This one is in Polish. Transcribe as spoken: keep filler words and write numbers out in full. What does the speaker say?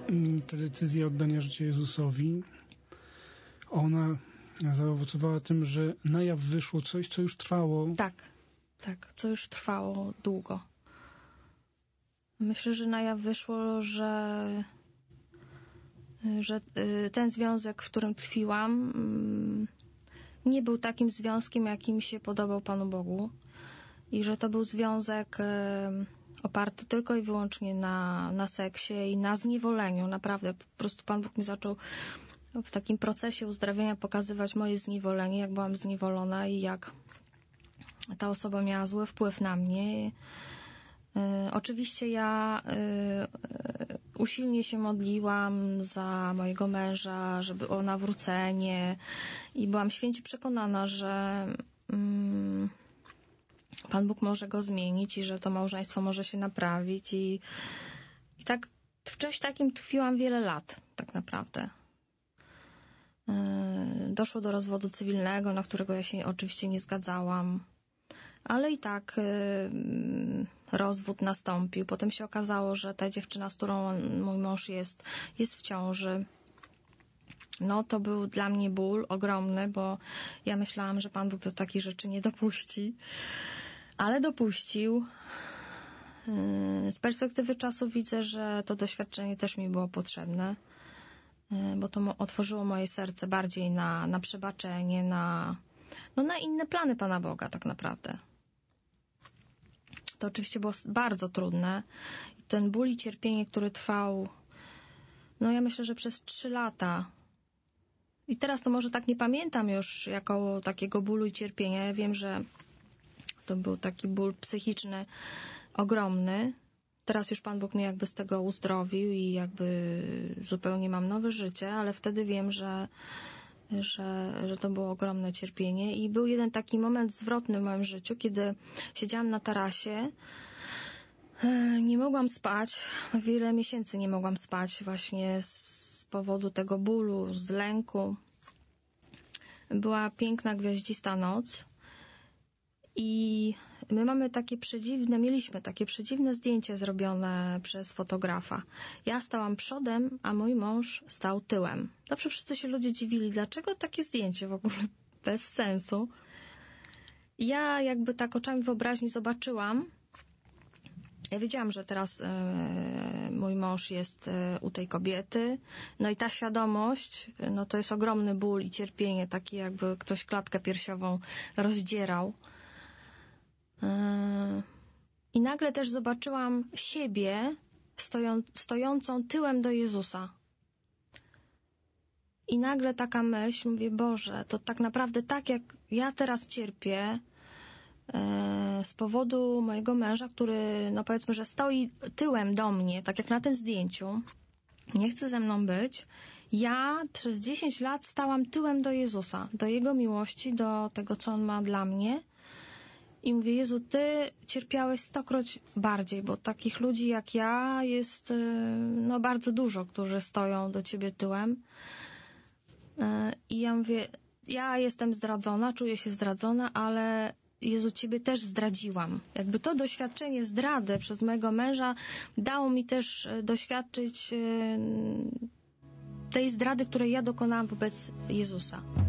ta decyzja oddania życia Jezusowi, ona zaowocowała tym, że na jaw wyszło coś, co już trwało. Tak, tak, co już trwało długo. Myślę, że na jaw wyszło, że, że ten związek, w którym tkwiłam, nie był takim związkiem, jaki mi się podobał Panu Bogu. I że to był związek oparty tylko i wyłącznie na, na seksie i na zniewoleniu. Naprawdę, po prostu Pan Bóg mi zaczął w takim procesie uzdrawiania pokazywać moje zniewolenie, jak byłam zniewolona i jak ta osoba miała zły wpływ na mnie. Y, oczywiście ja y, usilnie się modliłam za mojego męża, żeby o nawrócenie i byłam święcie przekonana, że y, Pan Bóg może go zmienić i że to małżeństwo może się naprawić i, i tak w czymś takim tkwiłam wiele lat, tak naprawdę. Doszło do rozwodu cywilnego, na którego ja się oczywiście nie zgadzałam, ale i tak rozwód nastąpił. Potem się okazało, że ta dziewczyna, z którą mój mąż jest, jest w ciąży. No to był dla mnie ból ogromny, bo ja myślałam, że Pan Bóg do takich rzeczy nie dopuści, ale dopuścił. Z perspektywy czasu widzę, że to doświadczenie też mi było potrzebne, bo to otworzyło moje serce bardziej na, na przebaczenie, na, no na inne plany Pana Boga tak naprawdę. To oczywiście było bardzo trudne. Ten ból i cierpienie, który trwał, no ja myślę, że przez trzy lata. I teraz to może tak nie pamiętam już jako takiego bólu i cierpienia. Ja wiem, że to był taki ból psychiczny ogromny. Teraz już Pan Bóg mnie jakby z tego uzdrowił i jakby zupełnie mam nowe życie, ale wtedy wiem, że, że, że to było ogromne cierpienie. I był jeden taki moment zwrotny w moim życiu, kiedy siedziałam na tarasie, nie mogłam spać, wiele miesięcy nie mogłam spać właśnie z powodu tego bólu, z lęku. Była piękna, gwiaździsta noc i my mamy takie przedziwne, mieliśmy takie przedziwne zdjęcie zrobione przez fotografa. Ja stałam przodem, a mój mąż stał tyłem. Zawsze wszyscy się ludzie dziwili, dlaczego takie zdjęcie w ogóle bez sensu. Ja jakby tak oczami wyobraźni zobaczyłam. Ja wiedziałam, że teraz y, mój mąż jest y, u tej kobiety. No i ta świadomość, no to jest ogromny ból i cierpienie, takie jakby ktoś klatkę piersiową rozdzierał. I nagle też zobaczyłam siebie stoją, stojącą tyłem do Jezusa. I nagle taka myśl, mówię, Boże, to tak naprawdę tak jak ja teraz cierpię e, z powodu mojego męża, który, no powiedzmy, że stoi tyłem do mnie, tak jak na tym zdjęciu, nie chce ze mną być. Ja przez dziesięć lat stałam tyłem do Jezusa, do Jego miłości, do tego, co On ma dla mnie. I mówię, Jezu, Ty cierpiałeś stokroć bardziej, bo takich ludzi jak ja jest no bardzo dużo, którzy stoją do Ciebie tyłem. I ja mówię, ja jestem zdradzona, czuję się zdradzona, ale Jezu, Ciebie też zdradziłam. Jakby to doświadczenie zdrady przez mojego męża dało mi też doświadczyć tej zdrady, której ja dokonałam wobec Jezusa.